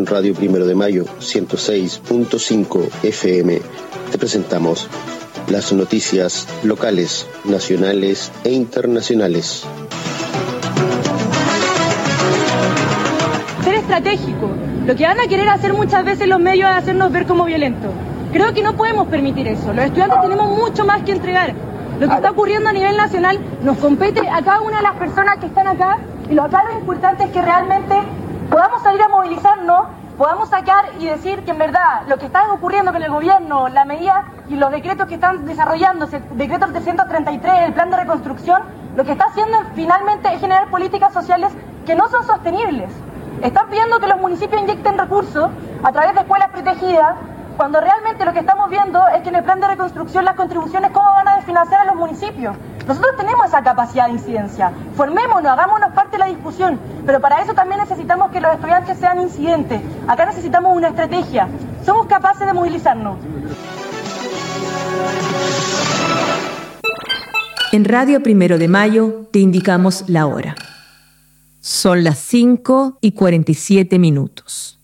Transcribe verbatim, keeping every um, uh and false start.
En Radio Primero de Mayo, ciento seis punto cinco F M, te presentamos las noticias locales, nacionales e internacionales. Ser estratégico. Lo que van a querer hacer muchas veces los medios es hacernos ver como violentos. Creo que no podemos permitir eso. Los estudiantes tenemos mucho más que entregar. Lo que está ocurriendo a nivel nacional nos compete a cada una de las personas que están acá, y lo acá lo importante es que realmente podamos salir a movilizarnos, podamos sacar y decir que en verdad lo que está ocurriendo con el gobierno, la medida y los decretos que están desarrollándose, el decreto trescientos treinta y tres, el plan de reconstrucción, lo que está haciendo finalmente es generar políticas sociales que no son sostenibles. Están pidiendo que los municipios inyecten recursos a través de escuelas protegidas, cuando realmente lo que estamos viendo es que en el plan de reconstrucción las contribuciones, ¿cómo van a desfinanciar a los municipios? Nosotros tenemos esa capacidad de incidencia. Formémonos, hagámonos parte de la discusión, pero para eso también necesitamos que los estudiantes sean incidentes. Acá necesitamos una estrategia. Somos capaces de movilizarnos. En Radio Primero de Mayo te indicamos la hora. Son las cinco y cuarenta y siete minutos.